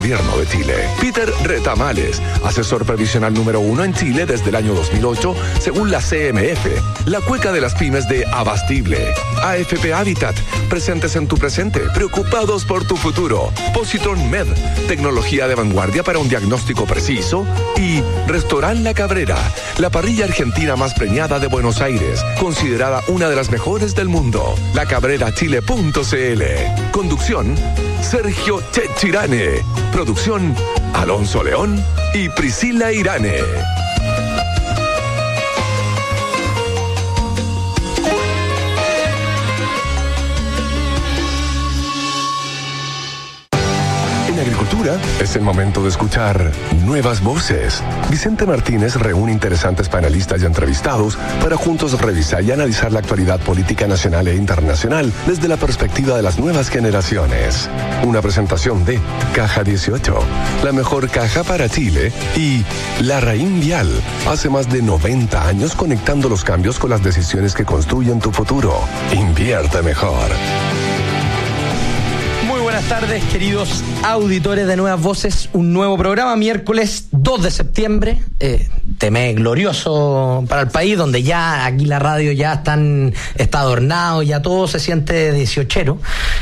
gobierno de Chile. Peter Retamales, asesor previsional número 1 en Chile desde el año 2008, según la CMF, la cueca de las pymes de Abastible. AFP Habitat, presentes en tu presente, preocupados por tu futuro. Positron Med, tecnología de vanguardia para un diagnóstico preciso. Y Restaurant La Cabrera, la parrilla argentina más premiada de Buenos Aires, considerada una de las mejores del mundo. lacabrerachile.cl. Conducción, Sergio Chechirane. Producción, Alonso León y Priscila Irane. Es el momento de escuchar nuevas voces. Vicente Martínez reúne interesantes panelistas y entrevistados para juntos revisar y analizar la actualidad política nacional e internacional desde la perspectiva de las nuevas generaciones. Una presentación de Caja 18, la mejor caja para Chile, y Larraín Vial, hace más de 90 años conectando los cambios con las decisiones que construyen tu futuro. Invierte mejor. Buenas tardes, queridos auditores de Nuevas Voces, un nuevo programa, miércoles 2 de septiembre, mes glorioso para el país, donde ya aquí la radio ya está adornado, ya todo se siente 18ero,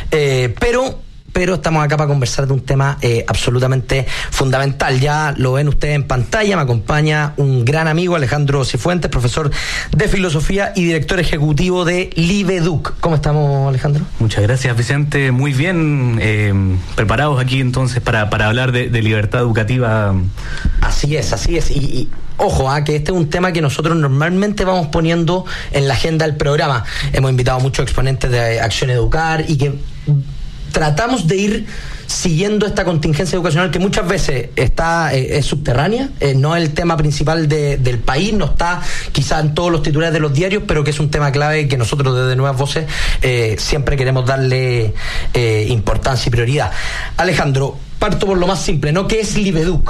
pero estamos acá para conversar de un tema absolutamente fundamental. Ya lo ven ustedes en pantalla, me acompaña un gran amigo, Alejandro Cifuentes, profesor de filosofía y director ejecutivo de LIBEDUC. ¿Cómo estamos, Alejandro? Muchas gracias, Vicente. Muy bien, preparados aquí entonces para hablar de libertad educativa. Así es. Y ojo, que este es un tema que nosotros normalmente vamos poniendo en la agenda del programa. Hemos invitado a muchos exponentes de Acción Educar y que tratamos de ir siguiendo esta contingencia educacional que muchas veces es subterránea, no es el tema principal del país, no está quizá en todos los titulares de los diarios, pero que es un tema clave que nosotros desde Nuevas Voces siempre queremos darle importancia y prioridad. Alejandro, parto por lo más simple, ¿no? ¿Qué es LIBEDUC?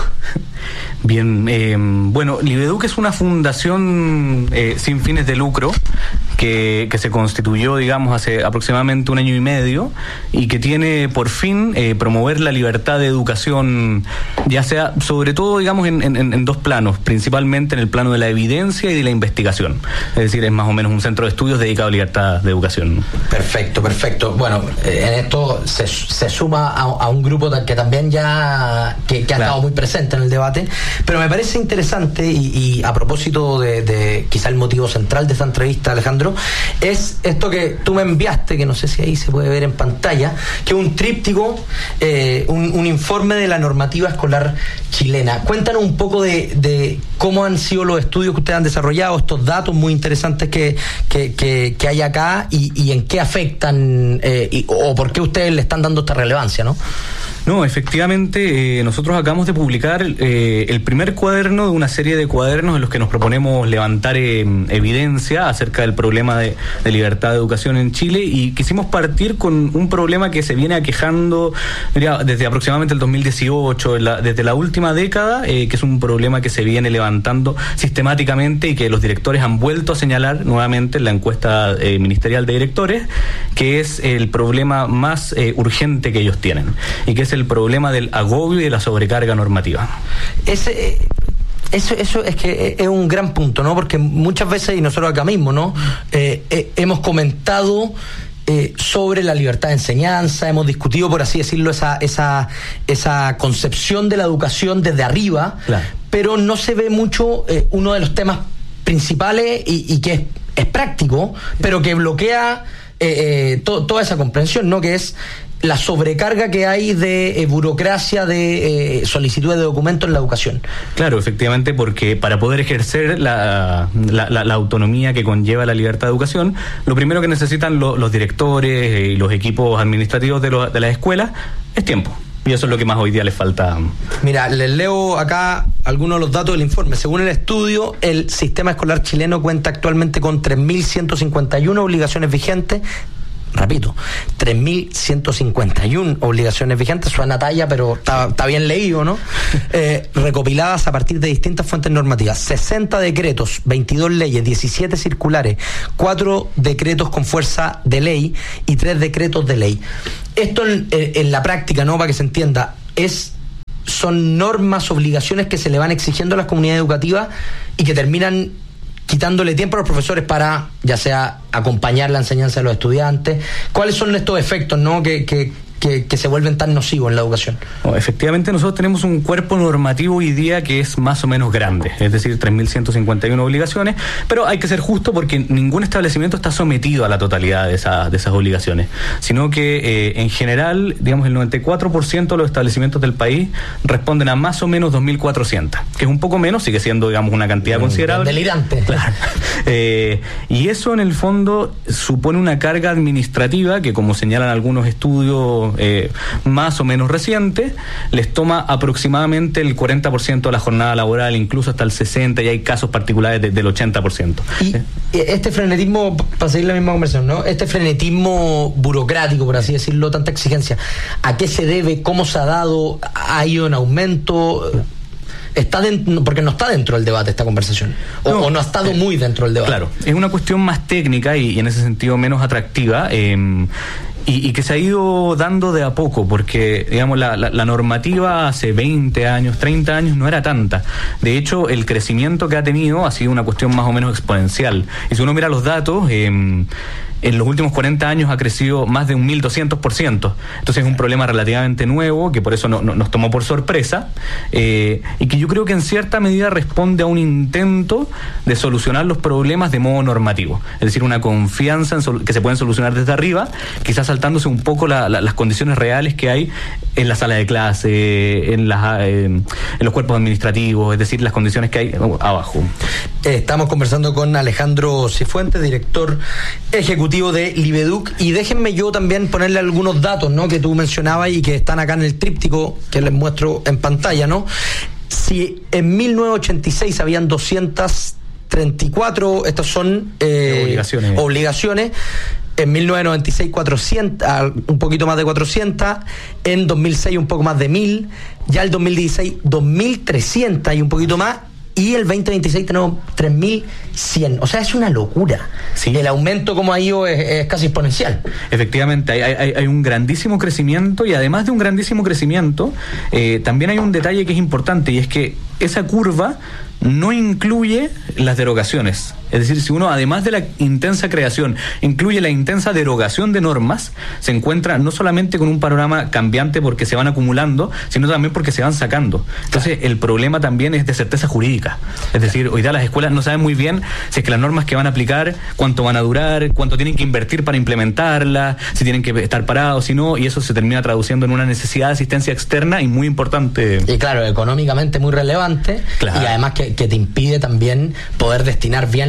Bien, bueno, LIBEDUC es una fundación sin fines de lucro que se constituyó, digamos, hace aproximadamente 1 año y medio y que tiene por fin promover la libertad de educación, ya sea, sobre todo, digamos, en dos planos, principalmente en el plano de la evidencia y de la investigación. Es decir, es más o menos un centro de estudios dedicado a libertad de educación. Perfecto. Bueno, en esto se suma a un grupo que también ya que ha estado muy presente en el debate, pero me parece interesante y a propósito de quizá el motivo central de esta entrevista, Alejandro, es esto que tú me enviaste, que no sé si ahí se puede ver en pantalla, que es un tríptico, un informe de la normativa escolar chilena. Cuéntanos un poco de cómo han sido los estudios que ustedes han desarrollado, estos datos muy interesantes que hay acá y en qué afectan o por qué ustedes le están dando esta relevancia, ¿no? No, efectivamente, nosotros acabamos de publicar el primer cuaderno de una serie de cuadernos en los que nos proponemos levantar evidencia acerca del problema de libertad de educación en Chile, y quisimos partir con un problema que se viene aquejando desde aproximadamente el 2018, desde la última década, que es un problema que se viene levantando sistemáticamente y que los directores han vuelto a señalar nuevamente en la encuesta ministerial de directores, que es el problema más urgente que ellos tienen, y que es el problema del agobio y de la sobrecarga normativa. Eso es que es un gran punto, ¿no? Porque muchas veces, y nosotros acá mismo, ¿no? Hemos comentado sobre la libertad de enseñanza, hemos discutido, por así decirlo, esa concepción de la educación desde arriba, claro, pero no se ve mucho uno de los temas principales y que es práctico, pero que bloquea toda esa comprensión, ¿no? Que es la sobrecarga que hay de burocracia, de solicitudes de documentos en la educación. Claro, efectivamente, porque para poder ejercer la autonomía que conlleva la libertad de educación, lo primero que necesitan los directores y los equipos administrativos de las escuelas es tiempo. Y eso es lo que más hoy día les falta. Mira, les leo acá algunos de los datos del informe. Según el estudio, el sistema escolar chileno cuenta actualmente con 3.151 obligaciones vigentes. Repito, 3.151 obligaciones vigentes, suena talla, pero está bien leído, ¿no? Recopiladas a partir de distintas fuentes normativas. 60 decretos, 22 leyes, 17 circulares, 4 decretos con fuerza de ley y 3 decretos de ley. Esto en la práctica, ¿no? Para que se entienda, es son normas, obligaciones que se le van exigiendo a las comunidades educativas y que terminan quitándole tiempo a los profesores para, ya sea, acompañar la enseñanza de los estudiantes. ¿Cuáles son estos efectos, no, que se vuelven tan nocivos en la educación? Efectivamente, nosotros tenemos un cuerpo normativo hoy día que es más o menos grande, es decir, 3.151 obligaciones, pero hay que ser justo porque ningún establecimiento está sometido a la totalidad de esas obligaciones, sino que en general, digamos, el 94% de los establecimientos del país responden a más o menos 2.400, que es un poco menos, sigue siendo, digamos, una cantidad considerable. Delirante. Claro. Y eso, en el fondo, supone una carga administrativa que, como señalan algunos estudios más o menos recientes, les toma aproximadamente el 40% de la jornada laboral, incluso hasta el 60%, y hay casos particulares del 80%. Y este frenetismo, para seguir la misma conversación, ¿no? Este frenetismo burocrático, por así decirlo, tanta exigencia, ¿a qué se debe? ¿Cómo se ha dado? ¿Ha ido en aumento? Porque no está dentro del debate esta conversación, o no ha estado muy dentro del debate. Claro, es una cuestión más técnica y en ese sentido menos atractiva, y que se ha ido dando de a poco, porque, digamos, la normativa hace 20 años, 30 años no era tanta. De hecho, el crecimiento que ha tenido ha sido una cuestión más o menos exponencial. Y si uno mira los datos, en los últimos 40 años ha crecido más de un 1.200%. Entonces es un problema relativamente nuevo, que por eso nos tomó por sorpresa, y que yo creo que en cierta medida responde a un intento de solucionar los problemas de modo normativo. Es decir, una confianza que se pueden solucionar desde arriba, quizás saltándose un poco las condiciones reales que hay en la sala de clase, en los cuerpos administrativos, es decir, las condiciones que hay abajo. Estamos conversando con Alejandro Cifuentes, director ejecutivo de Liveduc, y déjenme yo también ponerle algunos datos, ¿no?, que tú mencionabas y que están acá en el tríptico que les muestro en pantalla, ¿no? Si en 1986 habían 234, estas son obligaciones. En 1996 400, un poquito más de 400, en 2006 un poco más de 1.000, ya el 2016 2.300 y un poquito más, y el 2026 tenemos 3.100. O sea, es una locura. Sí. El aumento, como ha ido, es casi exponencial. Efectivamente, hay un grandísimo crecimiento, y además de un grandísimo crecimiento, también hay un detalle que es importante, y es que esa curva no incluye las derogaciones. Es decir, si uno, además de la intensa creación, incluye la intensa derogación de normas, se encuentra no solamente con un panorama cambiante porque se van acumulando, sino también porque se van sacando. Entonces, el problema también es de certeza jurídica. Es decir, hoy día las escuelas no saben muy bien si es que las normas que van a aplicar, cuánto van a durar, cuánto tienen que invertir para implementarlas, si tienen que estar parados, si no, y eso se termina traduciendo en una necesidad de asistencia externa y muy importante. Y claro, económicamente muy relevante, claro. Y además que te impide también poder destinar bien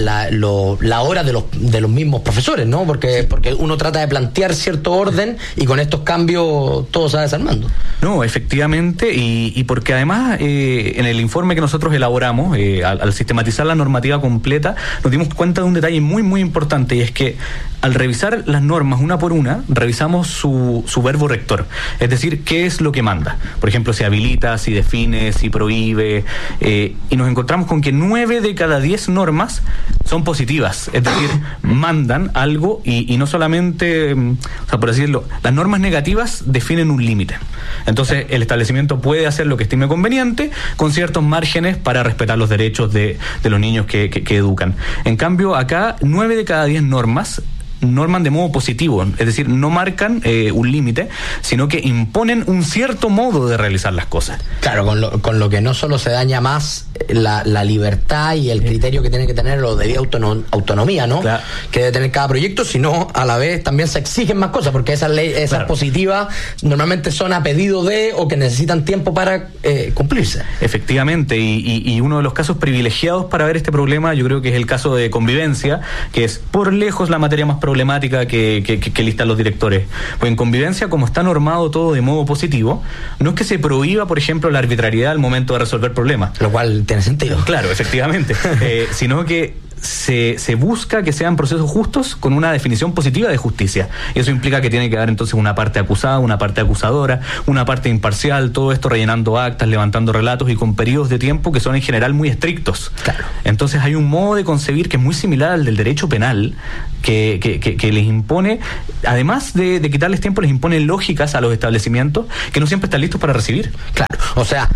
la hora de los mismos profesores, ¿no? Porque uno trata de plantear cierto orden y con estos cambios todo se va desarmando. No, efectivamente, y porque además en el informe que nosotros elaboramos, al sistematizar la normativa completa, nos dimos cuenta de un detalle muy, muy importante, y es que al revisar las normas una por una, revisamos su verbo rector, es decir, qué es lo que manda. Por ejemplo, si habilita, si define, si prohíbe, y nos encontramos con que 9 de cada 10 normas son positivas, es decir, mandan algo, y no solamente, o sea, por decirlo, las normas negativas definen un límite. Entonces, el establecimiento puede hacer lo que estime conveniente, con ciertos márgenes para respetar los derechos de los niños que educan. En cambio, acá, 9 de cada 10 norman de modo positivo, es decir, no marcan un límite, sino que imponen un cierto modo de realizar las cosas. Claro, con lo que no solo se daña más la libertad y el criterio que tiene que tener lo de autonomía, ¿no? Claro. Que debe tener cada proyecto, sino a la vez también se exigen más cosas, porque esas claro, positivas normalmente son a pedido de, o que necesitan tiempo para cumplirse. Efectivamente, y uno de los casos privilegiados para ver este problema, yo creo que es el caso de convivencia, que es por lejos la materia más problemática que listan los directores. Pues en convivencia, como está normado todo de modo positivo, no es que se prohíba, por ejemplo, la arbitrariedad al momento de resolver problemas. Lo cual tiene sentido. Claro, efectivamente. Sino que se busca que sean procesos justos con una definición positiva de justicia. Y eso implica que tiene que haber entonces una parte acusada, una parte acusadora, una parte imparcial, todo esto rellenando actas, levantando relatos y con periodos de tiempo que son en general muy estrictos. Claro. Entonces hay un modo de concebir que es muy similar al del derecho penal, que les impone, además de quitarles tiempo, les impone lógicas a los establecimientos que no siempre están listos para recibir. Claro, o sea,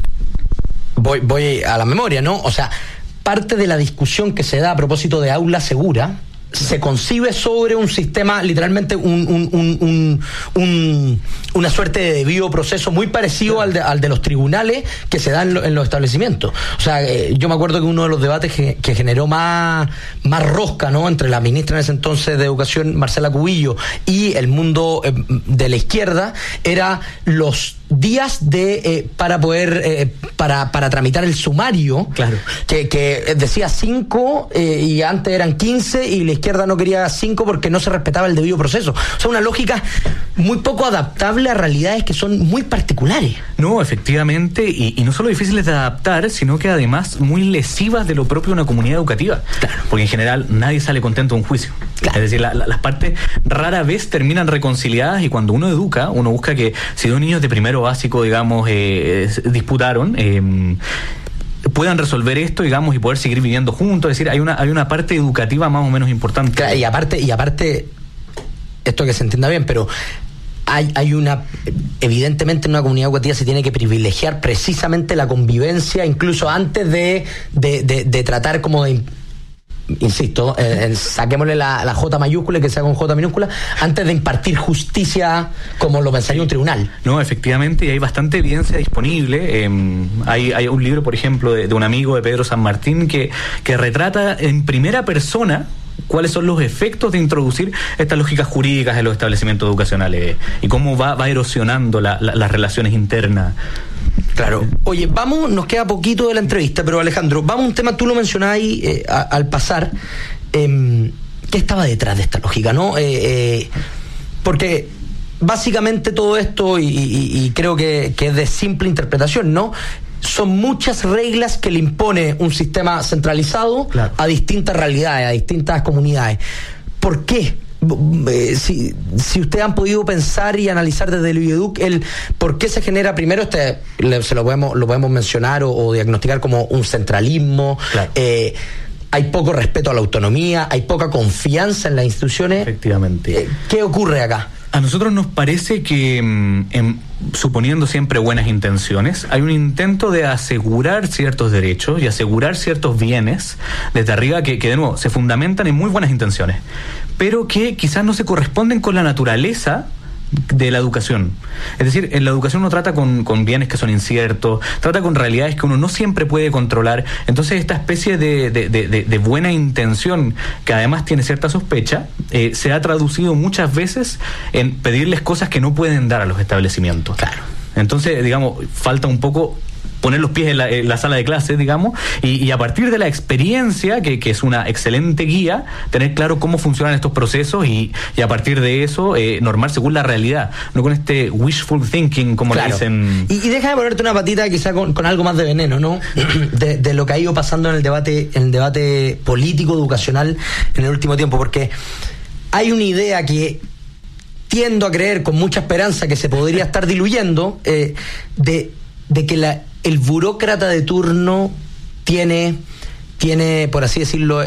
voy a la memoria, ¿no? O sea, parte de la discusión que se da a propósito de aula segura se concibe sobre un sistema, literalmente una suerte de debido proceso muy parecido al de los tribunales que se dan en los establecimientos. O sea, yo me acuerdo que uno de los debates que generó más rosca, ¿no?, entre la ministra en ese entonces de Educación, Marcela Cubillo, y el mundo de la izquierda, era los días para poder para tramitar el sumario. Claro. que decía 5 y antes eran 15 y la izquierda no quería 5 porque no se respetaba el debido proceso. O sea, una lógica muy poco adaptable a realidades que son muy particulares. No, efectivamente, y no solo difíciles de adaptar, sino que además muy lesivas de lo propio de una comunidad educativa. Claro. Porque en general nadie sale contento de un juicio. Claro. Es decir, las partes rara vez terminan reconciliadas, y cuando uno educa, uno busca que si dos niños de primero básico, digamos, disputaron, puedan resolver esto, digamos, y poder seguir viviendo juntos. Es decir, hay una parte educativa más o menos importante. Claro, y aparte, esto que se entienda bien, pero hay evidentemente en una comunidad educativa se tiene que privilegiar precisamente la convivencia, incluso antes de tratar como de, insisto, saquémosle la J mayúscula y que sea con J minúscula, antes de impartir justicia como lo pensaría un tribunal. No, efectivamente, y hay bastante evidencia disponible. Hay un libro, por ejemplo, de un amigo de Pedro San Martín que retrata en primera persona cuáles son los efectos de introducir estas lógicas jurídicas en los establecimientos educacionales y cómo va erosionando las relaciones internas. Claro. Oye, nos queda poquito de la entrevista, pero Alejandro, vamos a un tema, tú lo mencionabas ahí al pasar, ¿qué estaba detrás de esta lógica, no? Porque básicamente todo esto, y creo que es de simple interpretación, ¿no?, son muchas reglas que le impone un sistema centralizado, claro, a distintas realidades, a distintas comunidades. ¿Por qué? Si ustedes han podido pensar y analizar desde el IEDUC por qué se genera primero lo podemos mencionar o diagnosticar como un centralismo. Claro. Hay poco respeto a la autonomía, hay poca confianza en las instituciones. Efectivamente. ¿Qué ocurre acá? A nosotros nos parece que, suponiendo siempre buenas intenciones, hay un intento de asegurar ciertos derechos y asegurar ciertos bienes desde arriba que de nuevo se fundamentan en muy buenas intenciones, pero que quizás no se corresponden con la naturaleza de la educación. Es decir, en la educación uno trata con bienes que son inciertos, trata con realidades que uno no siempre puede controlar. Entonces esta especie de buena intención, que además tiene cierta sospecha, se ha traducido muchas veces en pedirles cosas que no pueden dar a los establecimientos. Claro. Entonces, digamos, falta un poco poner los pies en la sala de clases, digamos, y a partir de la experiencia, que es una excelente guía, tener claro cómo funcionan estos procesos y a partir de eso normar según la realidad, no con este wishful thinking, como claro, le dicen. Y déjame ponerte una patita quizá con algo más de veneno, ¿no? de lo que ha ido pasando en el debate político, educacional en el último tiempo, porque hay una idea que tiendo a creer con mucha esperanza que se podría estar diluyendo, de que el burócrata de turno tiene, por así decirlo,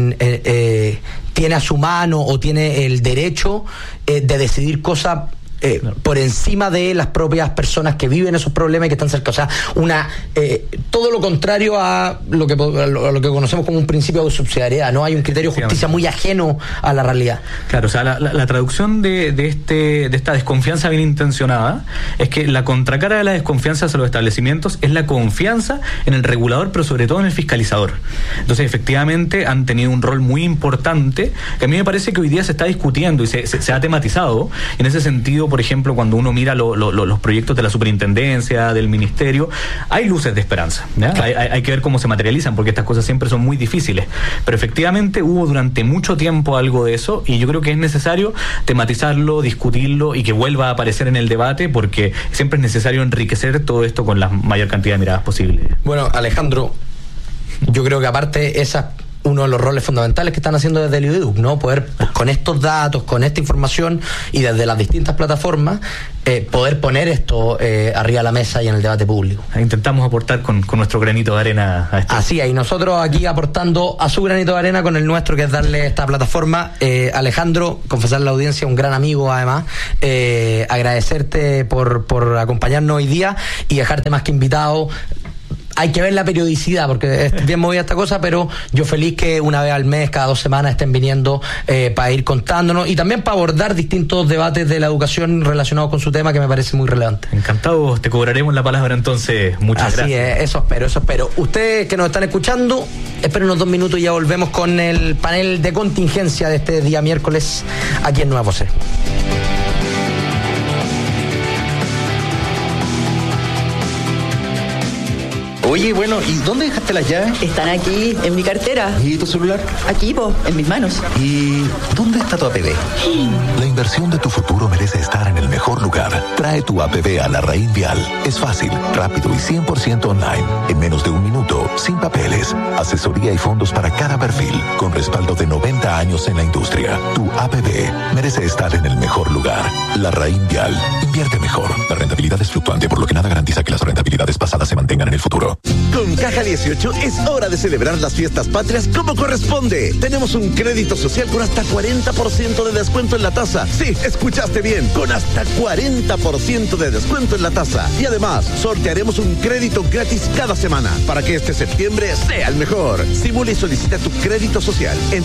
tiene a su mano o tiene el derecho de decidir cosas claro, por encima de las propias personas que viven esos problemas y que están cerca. O sea, todo lo contrario a lo que conocemos como un principio de subsidiariedad, ¿no? Hay un criterio de justicia muy ajeno a la realidad. Claro, o sea, la traducción de esta desconfianza bien intencionada es que la contracara de la desconfianza hacia los establecimientos es la confianza en el regulador, pero sobre todo en el fiscalizador. Entonces, efectivamente, han tenido un rol muy importante que a mí me parece que hoy día se está discutiendo y se ha tematizado. En ese sentido, por ejemplo, cuando uno mira los proyectos de la superintendencia, del ministerio, hay luces de esperanza, ¿ya? Claro. Hay que ver cómo se materializan, porque estas cosas siempre son muy difíciles, pero efectivamente hubo durante mucho tiempo algo de eso, y yo creo que es necesario tematizarlo, discutirlo y que vuelva a aparecer en el debate, porque siempre es necesario enriquecer todo esto con la mayor cantidad de miradas posible. Bueno, Alejandro, yo creo que aparte uno de los roles fundamentales que están haciendo desde el IUDEDUC, ¿no? Poder, con estos datos, con esta información y desde las distintas plataformas, poder poner esto arriba de la mesa y en el debate público. Intentamos aportar con nuestro granito de arena a esto. Así es, y nosotros aquí aportando a su granito de arena con el nuestro, que es darle esta plataforma. Alejandro, confesar a la audiencia, un gran amigo además, agradecerte por acompañarnos hoy día y dejarte más que invitado. Hay que ver la periodicidad, porque es bien movida esta cosa, pero yo feliz que una vez al mes, cada 2 semanas, estén viniendo para ir contándonos y también para abordar distintos debates de la educación relacionados con su tema, que me parece muy relevante. Encantado, te cobraremos la palabra entonces. Muchas gracias. Así es, eso espero. Ustedes que nos están escuchando, esperen unos 2 minutos y ya volvemos con el panel de contingencia de este día miércoles aquí en Nueva Voces. Oye, bueno, ¿y dónde dejaste las llaves? Están aquí, en mi cartera. ¿Y tu celular? Aquí, en mis manos. ¿Y dónde está tu APB? La inversión de tu futuro merece estar en el mejor lugar. Trae tu APB a Larraín Vial. Es fácil, rápido y 100% online. En menos de 1 minuto, sin papeles. Asesoría y fondos para cada perfil, con respaldo de 90 años en la industria. Tu APB merece estar en el mejor lugar. Larraín Vial. Invierte mejor. La rentabilidad es fluctuante, por lo que nada garantiza que las rentabilidades pasadas se mantengan en el futuro. Con Caja 18 es hora de celebrar las fiestas patrias como corresponde. Tenemos un crédito social con hasta 40% de descuento en la tasa. Sí, escuchaste bien, con hasta 40% de descuento en la tasa. Y además, sortearemos un crédito gratis cada semana para que este septiembre sea el mejor. Simula y solicita tu crédito social en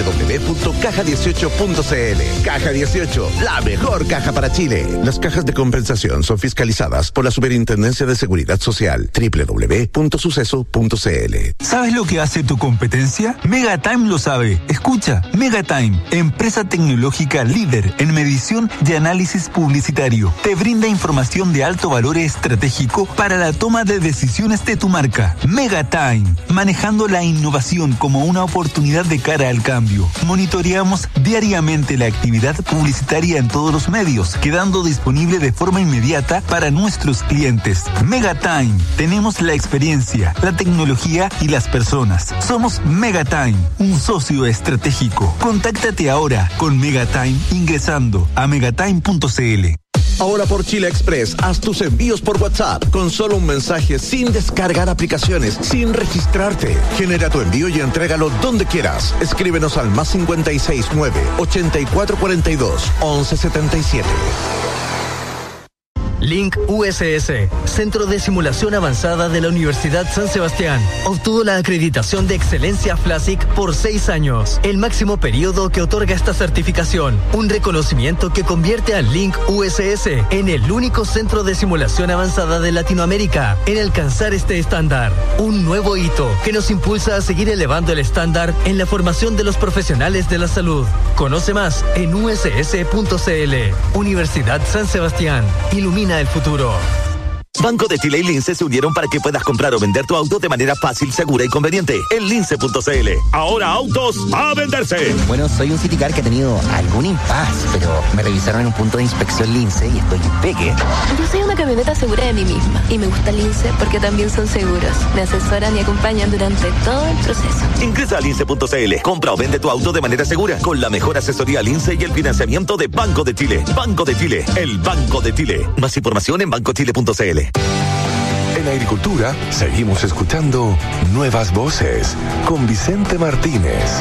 www.caja18.cl. Caja 18, la mejor caja para Chile. Las cajas de compensación son fiscalizadas por la Superintendencia de Seguridad Social. www.suceso.cl. ¿Sabes lo que hace tu competencia? Megatime lo sabe. Escucha, Megatime, empresa tecnológica líder en medición y análisis publicitario, te brinda información de alto valor estratégico para la toma de decisiones de tu marca. Megatime, manejando la innovación como una oportunidad de cara al cambio. Monitoreamos diariamente la actividad publicitaria en todos los medios, quedando disponible de forma inmediata para nuestros clientes. Megatime, tenemos la experiencia, la tecnología y las personas. Somos Megatime, un socio estratégico. Contáctate ahora con Megatime ingresando a megatime.cl. Ahora por Chile Express, haz tus envíos por WhatsApp con solo un mensaje, sin descargar aplicaciones, sin registrarte. Genera tu envío y entrégalo donde quieras. Escríbenos al +569 8442 1177. Link USS, Centro de Simulación Avanzada de la Universidad San Sebastián, obtuvo la acreditación de excelencia FLASIC por 6 años, el máximo periodo que otorga esta certificación, un reconocimiento que convierte a Link USS en el único centro de simulación avanzada de Latinoamérica en alcanzar este estándar, un nuevo hito que nos impulsa a seguir elevando el estándar en la formación de los profesionales de la salud. Conoce más en uss.cl. Universidad San Sebastián, ilumina el futuro. Banco de Chile y Lince se unieron para que puedas comprar o vender tu auto de manera fácil, segura y conveniente en lince.cl. Ahora autos a venderse. Bueno, soy un Citicar que ha tenido algún impasse, pero me revisaron en un punto de inspección Lince y estoy impeque. Yo soy una camioneta segura de mí misma y me gusta Lince porque también son seguros. Me asesoran y acompañan durante todo el proceso. Ingresa a lince.cl, compra o vende tu auto de manera segura con la mejor asesoría Lince y el financiamiento de Banco de Chile. Banco de Chile, el Banco de Chile. Más información en bancochile.cl. En agricultura, seguimos escuchando Nuevas Voces con Vicente Martínez.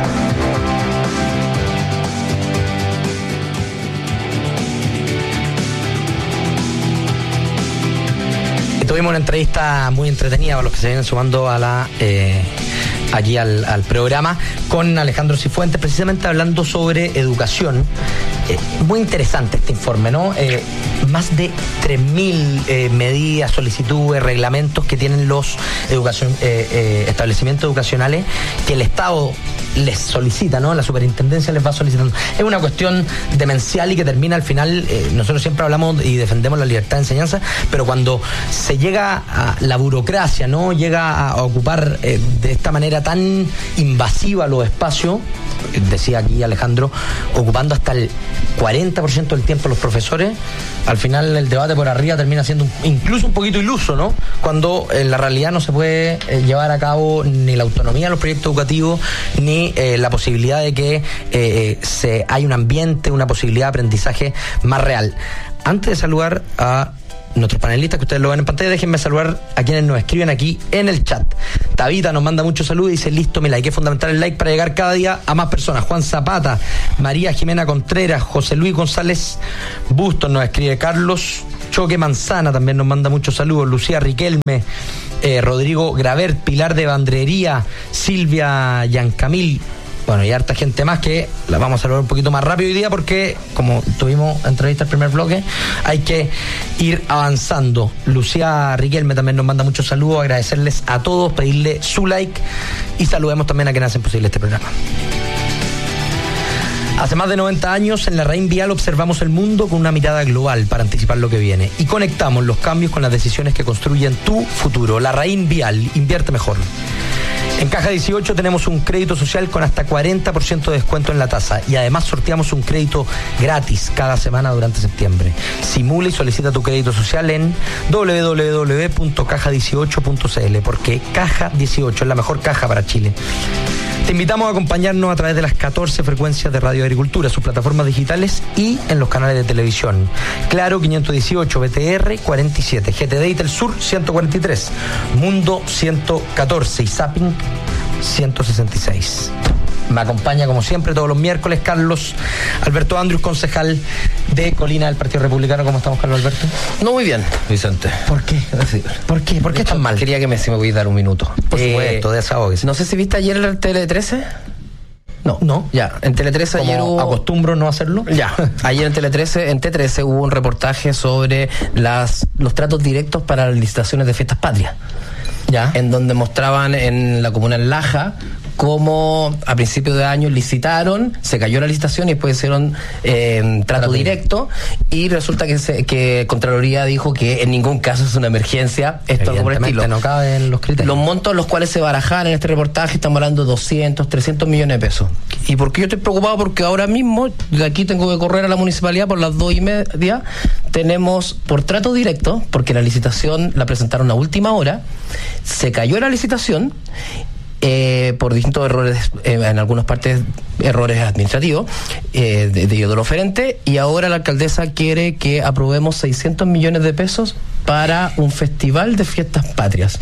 Tuvimos una entrevista muy entretenida para los que se vienen sumando a la allí al programa con Alejandro Cifuentes, precisamente hablando sobre educación. Muy interesante este informe, ¿no? Más de 3.000 medidas, solicitudes, reglamentos que tienen los establecimientos educacionales que el Estado les solicita, ¿no? La superintendencia les va solicitando. Es una cuestión demencial y que termina al final, nosotros siempre hablamos y defendemos la libertad de enseñanza, pero cuando se llega a la burocracia, ¿no? Llega a ocupar de esta manera tan invasiva los espacios, decía aquí Alejandro, ocupando hasta el 40% del tiempo los profesores, al final el debate por arriba termina siendo incluso un poquito iluso, ¿no? Cuando en la realidad no se puede llevar a cabo ni la autonomía de los proyectos educativos, ni la posibilidad de que hay un ambiente, una posibilidad de aprendizaje más real. Antes de saludar a nuestros panelistas, que ustedes lo ven en pantalla, déjenme saludar a quienes nos escriben aquí en el chat. Tabita nos manda muchos saludos y dice: listo, mi like. Es fundamental el like para llegar cada día a más personas. Juan Zapata, María Jimena Contreras, José Luis González Bustos nos escribe. Carlos Choque Manzana también nos manda muchos saludos. Lucía Riquelme, Rodrigo Gravert, Pilar de Bandrería, Silvia Yancamil. Bueno, y harta gente más que la vamos a saludar un poquito más rápido hoy día porque, como tuvimos entrevista al primer bloque, hay que ir avanzando. Lucía Riquelme también nos manda muchos saludos, agradecerles a todos, pedirle su like y saludemos también a quienes hacen posible este programa. Hace más de 90 años, en la Raín Vial observamos el mundo con una mirada global para anticipar lo que viene y conectamos los cambios con las decisiones que construyen tu futuro. La Raín Vial, invierte mejor. En Caja 18 tenemos un crédito social con hasta 40% de descuento en la tasa y además sorteamos un crédito gratis cada semana durante septiembre. Simula y solicita tu crédito social en www.caja18.cl porque Caja 18 es la mejor caja para Chile. Te invitamos a acompañarnos a través de las 14 frecuencias de Radio Agricultura, sus plataformas digitales y en los canales de televisión. Claro 518, BTR 47, GTD y Telsur 143, Mundo 114 y Zapping 166. Me acompaña como siempre todos los miércoles Carlos Alberto Andrius, concejal de Colina del Partido Republicano. ¿Cómo estamos, Carlos Alberto? No muy bien, Vicente. ¿Por qué? ¿Por qué? ¿Por qué tan mal? Quería que me voy a dar un minuto. Por supuesto, desahóguese. No sé si viste ayer el Tele 13. No. Ya, en Tele 13 ayer hubo... acostumbro no hacerlo. Ya, ayer en Tele 13, en T13 hubo un reportaje sobre los tratos directos para las licitaciones de fiestas patrias. Ya. En donde mostraban en la comuna de Laja cómo a principios de año licitaron, se cayó la licitación y después hicieron trato directo y resulta que Contraloría dijo que en ningún caso es una emergencia, esto algo por el estilo. No caben los criterios. Los montos los cuales se barajaban en este reportaje estamos hablando de 200, 300 millones de pesos. ¿Y por qué yo estoy preocupado? Porque ahora mismo de aquí tengo que correr a la municipalidad por las 2:30, tenemos por trato directo, porque la licitación la presentaron a última hora, se cayó la licitación por distintos errores, en algunas partes errores administrativos de los oferentes, y ahora la alcaldesa quiere que aprobemos 600 millones de pesos para un festival de fiestas patrias.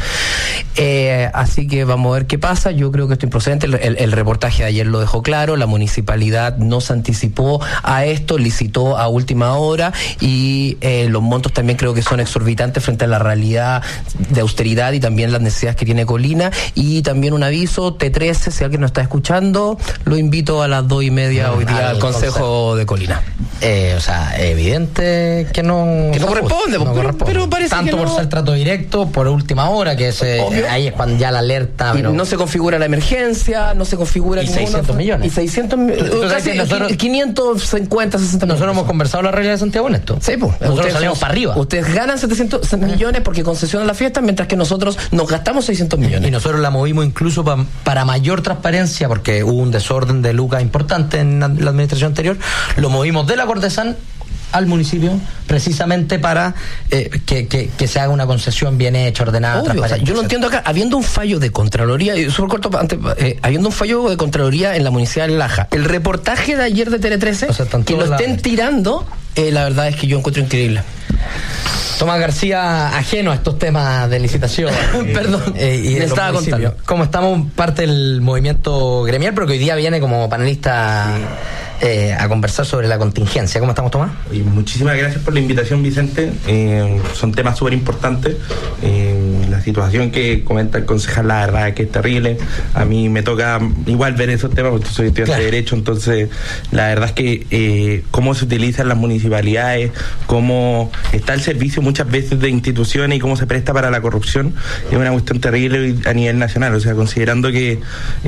Así que vamos a ver qué pasa. Yo creo que esto es improcedente. El reportaje de ayer lo dejó claro. La municipalidad no se anticipó a esto, licitó a última hora y los montos también creo que son exorbitantes frente a la realidad de austeridad y también las necesidades que tiene Colina. Y también un aviso, T13, si alguien nos está escuchando, lo invito a las 2:30 hoy día al Consejo de Colina. O sea, evidente que no corresponde, pero parece tanto que por ser trato directo, por última hora, que ahí es cuando ya la alerta. Y no se configura la emergencia, no se configura. Y 600 millones. Y 600 casi nosotros, 550, 60 millones. Nosotros hemos conversado la realidad de Santiago en esto. Sí, pues. Nosotros salimos para arriba. Ustedes ganan 700 millones porque concesionan la fiesta, mientras que nosotros nos gastamos 600 millones. Y nosotros la movimos incluso para mayor transparencia, porque hubo un desorden de lucas importante en la administración anterior. Lo movimos de la Cortesán al municipio precisamente para que se haga una concesión bien hecha, ordenada, transparente. O sea, yo no entiendo acá, habiendo un fallo de Contraloría, súper corto antes, habiendo un fallo de Contraloría en la municipalidad de Laja, el reportaje de ayer de Tele 13, o sea, que lo estén tirando, la verdad es que yo encuentro increíble. Tomás García, ajeno a estos temas de licitación. Perdón, y me estaba contando. Como estamos parte del movimiento gremial, pero que hoy día viene como panelista a conversar sobre la contingencia. ¿Cómo estamos, Tomás? Muchísimas gracias por la invitación, Vicente. Son temas súper importantes. La situación que comenta el concejal, la verdad es que es terrible. A mí me toca igual ver esos temas porque soy estudiante de Derecho, entonces la verdad es que cómo se utilizan las municipalidades, cómo está el servicio muchas veces de instituciones y cómo se presta para la corrupción, es una cuestión terrible a nivel nacional. O sea, considerando que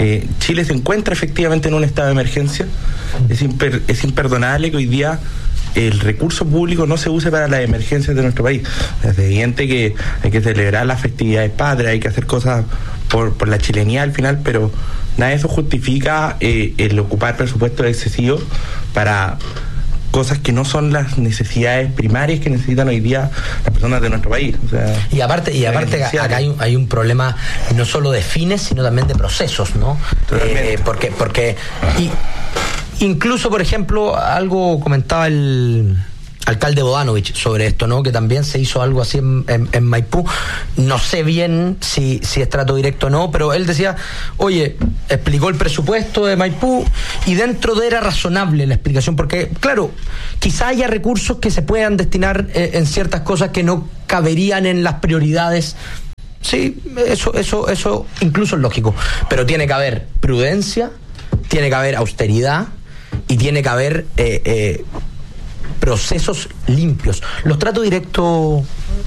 Chile se encuentra efectivamente en un estado de emergencia, es imperdonable que hoy día el recurso público no se use para las emergencias de nuestro país. Es evidente que hay que celebrar las festividades patrias, hay que hacer cosas por la chilenidad al final, pero nada de eso justifica el ocupar presupuestos excesivos para cosas que no son las necesidades primarias que necesitan hoy día las personas de nuestro país. O sea, y aparte acá hay un problema no solo de fines, sino también de procesos, ¿no? Porque incluso, por ejemplo, algo comentaba el alcalde Bodanovich sobre esto, ¿no? Que también se hizo algo así en Maipú. No sé bien si es trato directo o no, pero él decía, oye, explicó el presupuesto de Maipú y dentro de era razonable la explicación, porque, claro, quizá haya recursos que se puedan destinar en ciertas cosas que no caberían en las prioridades. Sí, eso incluso es lógico, pero tiene que haber prudencia, tiene que haber austeridad y tiene que haber procesos limpios. Los tratos directos,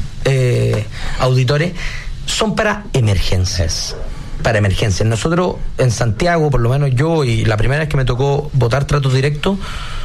auditores, son para emergencias. Para emergencias. Nosotros en Santiago, por lo menos yo, y la primera vez que me tocó votar tratos directos,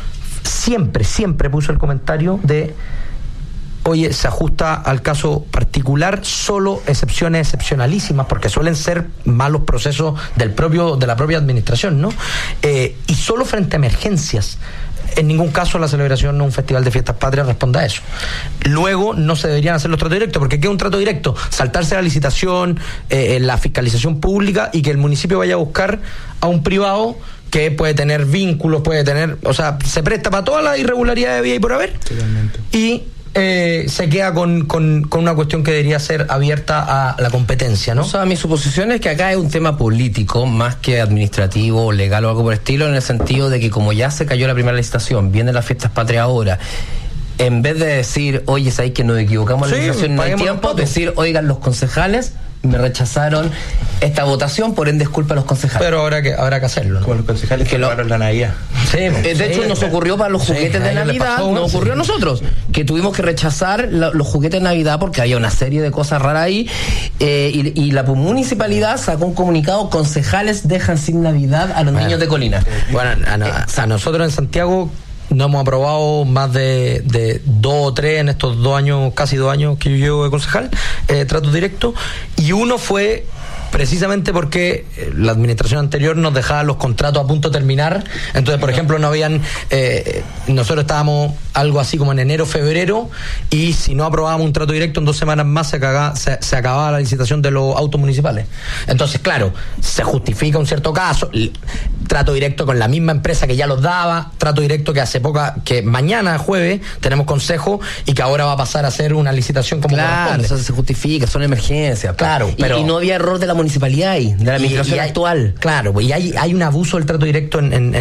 siempre puso el comentario de: oye, se ajusta al caso particular, solo excepciones excepcionalísimas, porque suelen ser malos procesos de la propia administración, ¿no? Y solo frente a emergencias. En ningún caso la celebración de un festival de fiestas patrias responda a eso. Luego no se deberían hacer los tratos directos, porque ¿qué es un trato directo? Saltarse la licitación, la fiscalización pública, y que el municipio vaya a buscar a un privado que puede tener vínculos, o sea, se presta para todas las irregularidades de vida y por haber. Totalmente. Y se queda con una cuestión que debería ser abierta a la competencia, ¿no? O sea, mi suposición es que acá es un tema político más que administrativo, legal o algo por el estilo, en el sentido de que como ya se cayó la primera licitación, vienen las fiestas patrias ahora, en vez de decir, oye, ¿sabes que nos equivocamos en la licitación, no hay tiempo? Decir, oigan, los concejales me rechazaron esta votación, por ende es culpa de los concejales. Pero habrá que hacerlo, ¿no? Como los concejales que robaron la Navidad. Sí, de hecho nos ocurrió para los juguetes de Navidad, nos ocurrió a nosotros, que tuvimos que rechazar los juguetes de Navidad porque había una serie de cosas raras ahí, y la municipalidad sacó un comunicado: concejales dejan sin Navidad a los niños de Colina. Bueno, a nosotros en Santiago no hemos aprobado más de 2 o 3 en estos 2 años, casi 2 años que yo llevo de concejal, tratos directos, y uno fue precisamente porque la administración anterior nos dejaba los contratos a punto de terminar. Entonces, por ejemplo, no habían nosotros estábamos algo así como en enero, febrero, y si no aprobábamos un trato directo, en 2 semanas más se acababa la licitación de los autos municipales. Entonces, claro, se justifica un cierto caso, trato directo con la misma empresa que ya los daba, trato directo que mañana, jueves, tenemos consejo, y que ahora va a pasar a ser una licitación como corresponde. Eso se justifica, son emergencias. Claro, pero y no había error de la municipalidad ahí, de la administración actual. Claro, y hay un abuso del trato directo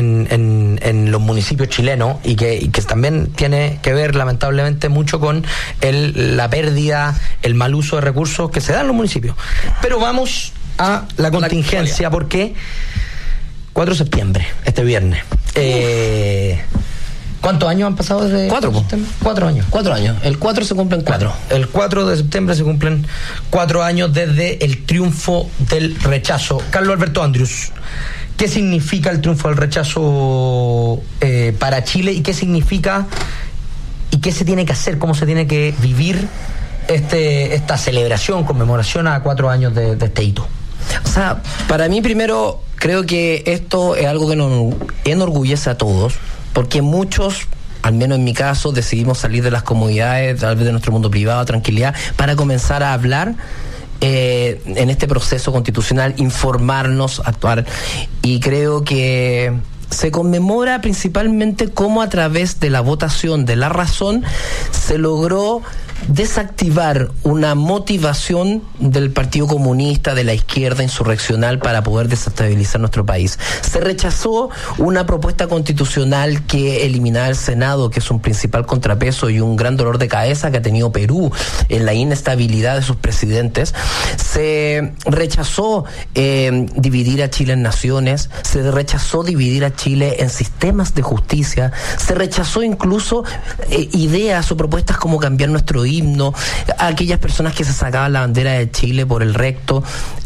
en los municipios chilenos, y que también tiene que ver lamentablemente mucho con la pérdida, el mal uso de recursos que se dan en los municipios. Pero vamos a la contingencia, porque 4 de septiembre, este viernes. ¿Cuántos años han pasado desde 4? 4 años. 4 años. El 4 se cumplen 4. El 4 de septiembre se cumplen 4 años desde el triunfo del rechazo. Carlos Alberto Andrius, ¿qué significa el triunfo del rechazo para Chile? ¿Y qué significa y qué se tiene que hacer? ¿Cómo se tiene que vivir esta celebración, conmemoración a 4 años de este hito? O sea, para mí primero creo que esto es algo que nos enorgullece a todos, porque muchos, al menos en mi caso, decidimos salir de las comodidades, tal vez de nuestro mundo privado, tranquilidad, para comenzar a hablar en este proceso constitucional, informarnos, actuar. Y creo que se conmemora principalmente cómo a través de la votación de la razón se logró desactivar una motivación del Partido Comunista, de la izquierda insurreccional, para poder desestabilizar nuestro país. Se rechazó una propuesta constitucional que eliminaba el Senado, que es un principal contrapeso y un gran dolor de cabeza que ha tenido Perú en la inestabilidad de sus presidentes. Se rechazó dividir a Chile en naciones, se rechazó dividir a Chile en sistemas de justicia, se rechazó incluso ideas o propuestas como cambiar nuestro himno, a aquellas personas que se sacaban la bandera de Chile por el recto.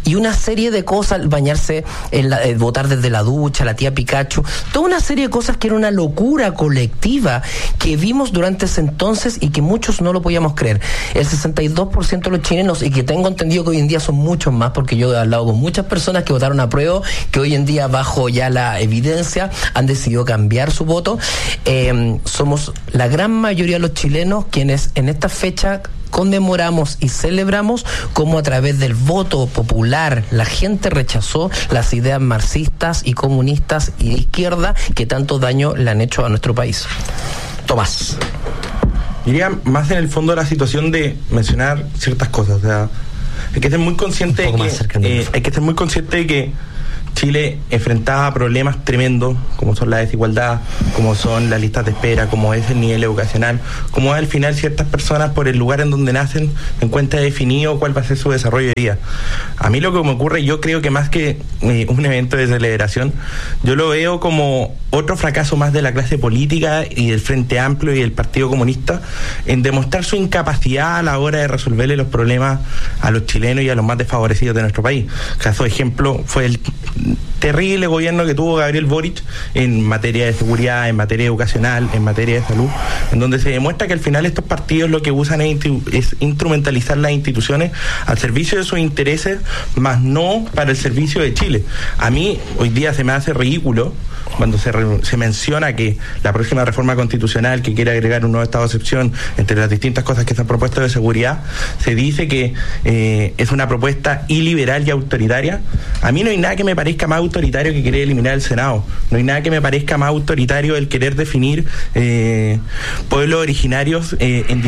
y una serie de cosas, bañarse, votar desde la ducha, la tía Pikachu, toda una serie de cosas que era una locura colectiva que vimos durante ese entonces y que muchos no lo podíamos creer. El 62% de los chilenos, y que tengo entendido que hoy en día son muchos más, porque yo he hablado con muchas personas que votaron a prueba, que hoy en día bajo ya la evidencia han decidido cambiar su voto. Somos la gran mayoría de los chilenos quienes en esta fecha conmemoramos y celebramos cómo a través del voto popular la gente rechazó las ideas marxistas y comunistas y de izquierda que tanto daño le han hecho a nuestro país. Tomás. Diría más en el fondo de la situación de mencionar ciertas cosas. O sea, hay que ser muy consciente de que Chile enfrentaba problemas tremendos, como son la desigualdad, como son las listas de espera, como es el nivel educacional, como al final ciertas personas por el lugar en donde nacen encuentran definido cuál va a ser su desarrollo de vida. A mí lo que me ocurre, yo creo que más que un evento de celebración, yo lo veo como otro fracaso más de la clase política y del Frente Amplio y del Partido Comunista en demostrar su incapacidad a la hora de resolverle los problemas a los chilenos y a los más desfavorecidos de nuestro país. Caso de ejemplo fue el terrible gobierno que tuvo Gabriel Boric en materia de seguridad, en materia educacional, en materia de salud, en donde se demuestra que al final estos partidos lo que usan es instrumentalizar las instituciones al servicio de sus intereses, más no para el servicio de Chile. A mí hoy día se me hace ridículo cuando se menciona que la próxima reforma constitucional que quiere agregar un nuevo estado de excepción entre las distintas cosas que se han propuesto de seguridad, se dice que es una propuesta iliberal y autoritaria. A mí no hay nada que me parezca más autoritario que querer eliminar el Senado. No hay nada que me parezca más autoritario el querer definir pueblos originarios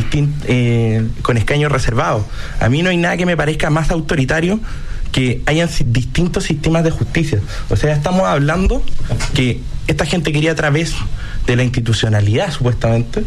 con escaños reservados. A mí no hay nada que me parezca más autoritario que hayan distintos sistemas de justicia. O sea, estamos hablando que esta gente quería a través de la institucionalidad, supuestamente,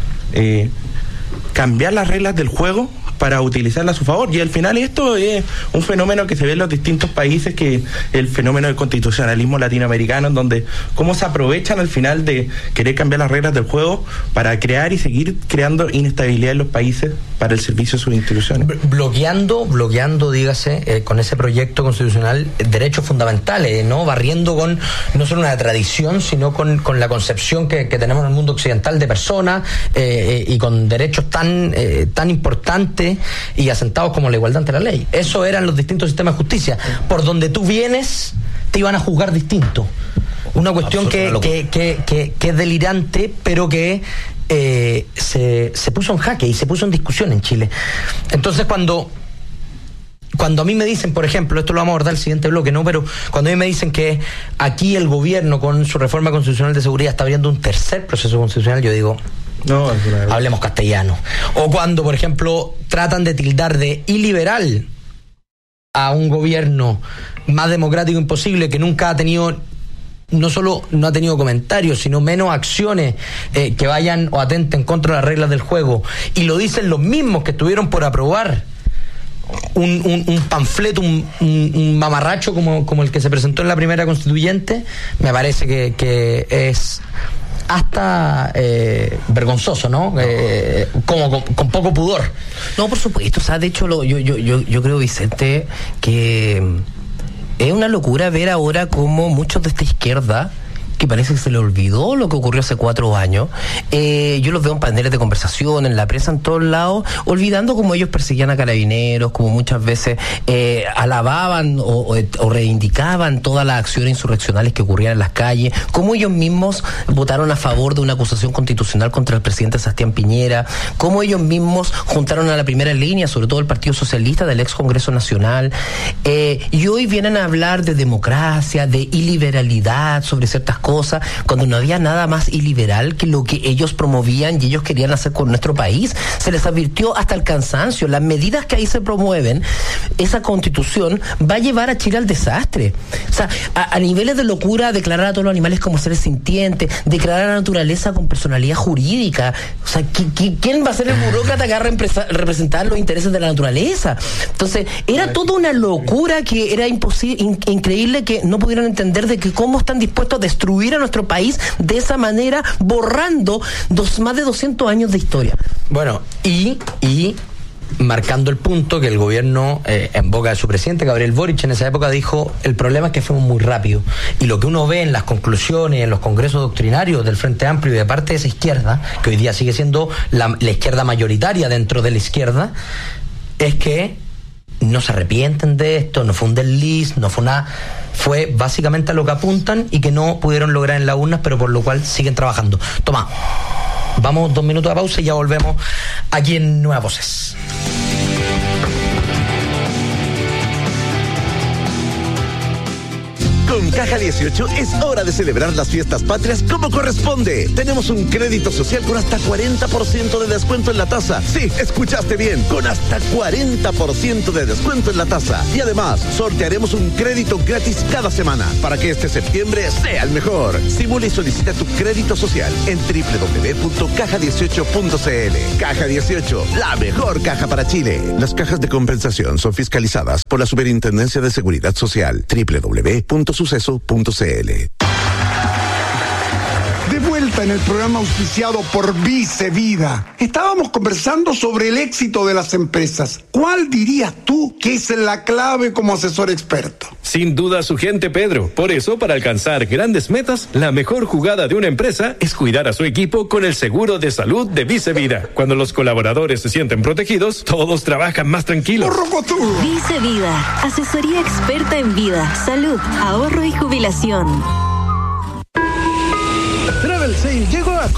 cambiar las reglas del juego para utilizarla a su favor. Y al final esto es un fenómeno que se ve en los distintos países, que el fenómeno del constitucionalismo latinoamericano, en donde cómo se aprovechan al final de querer cambiar las reglas del juego para crear y seguir creando inestabilidad en los países para el servicio de sus instituciones. Bloqueando, dígase, con ese proyecto constitucional, derechos fundamentales, ¿no? Barriendo con no solo una tradición, sino con la concepción que tenemos en el mundo occidental de personas, y con derechos tan importantes y asentados como la igualdad ante la ley. Eso eran los distintos sistemas de justicia. Por donde tú vienes, te iban a juzgar distinto. Una cuestión que es delirante, pero que se puso en jaque y se puso en discusión en Chile. Entonces, cuando a mí me dicen, por ejemplo, esto lo vamos a abordar el siguiente bloque, ¿no? Pero cuando a mí me dicen que aquí el gobierno con su reforma constitucional de seguridad está abriendo un tercer proceso constitucional, yo digo, no, hablemos castellano. O cuando, por ejemplo, tratan de tildar de iliberal a un gobierno más democrático imposible, que nunca ha tenido, no solo no ha tenido comentarios, sino menos acciones que vayan o atenten contra las reglas del juego, y lo dicen los mismos que estuvieron por aprobar un panfleto, un mamarracho como el que se presentó en la primera constituyente. Me parece que es hasta vergonzoso, ¿no? Como con poco pudor. No, por supuesto. O sea, de hecho, yo creo, Vicente, que es una locura ver ahora cómo muchos de esta izquierda, que parece que se le olvidó lo que ocurrió hace 4 años. Yo los veo en paneles de conversación, en la prensa, en todos lados, olvidando cómo ellos perseguían a carabineros, como muchas veces alababan o reivindicaban todas las acciones insurreccionales que ocurrían en las calles, cómo ellos mismos votaron a favor de una acusación constitucional contra el presidente Sebastián Piñera, cómo ellos mismos juntaron a la primera línea, sobre todo el Partido Socialista del ex Congreso Nacional, y hoy vienen a hablar de democracia, de iliberalidad, sobre ciertas cosas, cuando no había nada más iliberal que lo que ellos promovían y ellos querían hacer con nuestro país. Se les advirtió hasta el cansancio. Las medidas que ahí se promueven, esa constitución va a llevar a Chile al desastre. O sea, a niveles de locura, declarar a todos los animales como seres sintientes, declarar a la naturaleza con personalidad jurídica. O sea, ¿quién va a ser el burócrata que va a representar los intereses de la naturaleza? Entonces, era toda una locura que era imposible, increíble que no pudieran entender de que cómo están dispuestos a destruir a nuestro país de esa manera, borrando más de 200 años de historia. Bueno, y marcando el punto que el gobierno, en boca de su presidente, Gabriel Boric, en esa época dijo, el problema es que fuimos muy rápido. Y lo que uno ve en las conclusiones, en los congresos doctrinarios del Frente Amplio y de parte de esa izquierda, que hoy día sigue siendo la izquierda mayoritaria dentro de la izquierda, es que no se arrepienten de esto, no fue un desliz, no fue nada, fue básicamente a lo que apuntan y que no pudieron lograr en las urnas, pero por lo cual siguen trabajando. Toma, vamos 2 minutos de pausa y ya volvemos aquí en Nuevas Voces. Con Caja 18 es hora de celebrar las fiestas patrias como corresponde. Tenemos un crédito social con hasta 40% de descuento en la tasa. Sí, escuchaste bien, con hasta 40% de descuento en la tasa. Y además, sortearemos un crédito gratis cada semana para que este septiembre sea el mejor. Simula y solicita tu crédito social en www.caja18.cl. Caja 18, la mejor caja para Chile. Las cajas de compensación son fiscalizadas por la Superintendencia de Seguridad Social. www.suceso.cl. De vuelta en el programa auspiciado por Vice Vida. Estábamos conversando sobre el éxito de las empresas. ¿Cuál dirías tú que es la clave como asesor experto? Sin duda su gente, Pedro. Por eso, para alcanzar grandes metas, la mejor jugada de una empresa es cuidar a su equipo con el seguro de salud de Vice Vida. Cuando los colaboradores se sienten protegidos, todos trabajan más tranquilos. Vice Vida, asesoría experta en vida, salud, ahorro y jubilación. Travel Sale llegó a